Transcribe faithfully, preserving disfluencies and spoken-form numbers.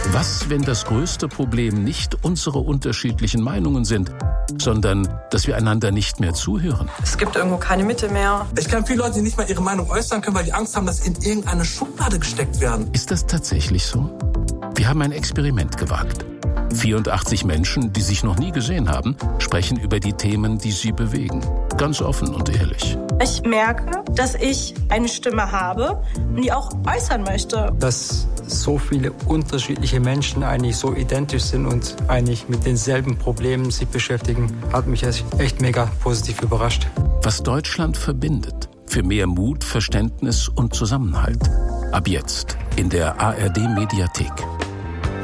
Was, wenn das größte Problem nicht unsere unterschiedlichen Meinungen sind, sondern dass wir einander nicht mehr zuhören? Es gibt irgendwo keine Mitte mehr. Ich kenne viele Leute, die nicht mal ihre Meinung äußern können, weil die Angst haben, dass sie in irgendeine Schublade gesteckt werden. Ist das tatsächlich so? Wir haben ein Experiment gewagt. vierundachtzig Menschen, die sich noch nie gesehen haben, sprechen über die Themen, die sie bewegen. Ganz offen und ehrlich. Ich merke, dass ich eine Stimme habe und die auch äußern möchte. Dass so viele unterschiedliche Menschen eigentlich so identisch sind und eigentlich mit denselben Problemen sich beschäftigen, hat mich echt mega positiv überrascht. Was Deutschland verbindet. Für mehr Mut, Verständnis und Zusammenhalt. Ab jetzt in der A R D Mediathek.